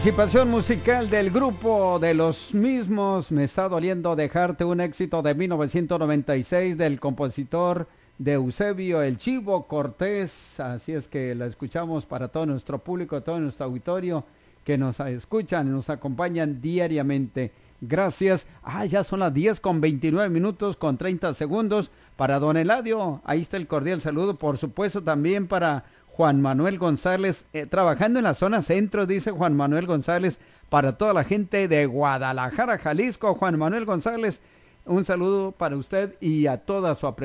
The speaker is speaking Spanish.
Participación musical del grupo de los mismos, Me está doliendo dejarte, un éxito de 1996 del compositor de Eusebio El Chivo Cortés. Así es que la escuchamos para todo nuestro público, todo nuestro auditorio que nos escuchan, nos acompañan diariamente. Gracias. Ya son las 10 con 29 minutos con 30 segundos para don Eladio. Ahí está el cordial saludo, por supuesto también para Juan Manuel González, trabajando en la zona centro, dice Juan Manuel González, para toda la gente de Guadalajara, Jalisco. Juan Manuel González, un saludo para usted y a toda su apreciación.